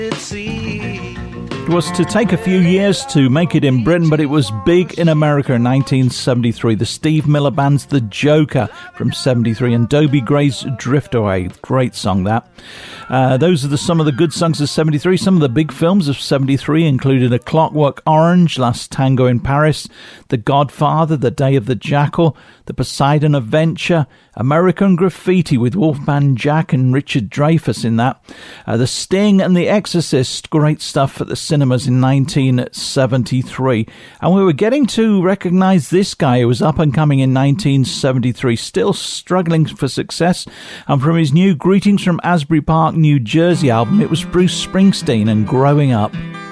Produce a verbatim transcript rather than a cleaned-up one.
It was to take a few years to make it in Britain, but it was big in America in nineteen seventy-three. The Steve Miller Band's The Joker from seventy-three and Dobie Gray's Drift Away. Great song, that. Uh, those are the, some of the good songs of seventy-three. Some of the big films of seventy-three included A Clockwork Orange, Last Tango in Paris, The Godfather, The Day of the Jackal, The Poseidon Adventure, American Graffiti with Wolfman Jack and Richard Dreyfuss in that, uh, The Sting and The Exorcist, great stuff at the cinemas in nineteen seventy-three. And we were getting to recognise this guy who was up and coming in nineteen seventy-three, still struggling for success, and from his new Greetings from Asbury Park, New Jersey album, it was Bruce Springsteen and Growing Up.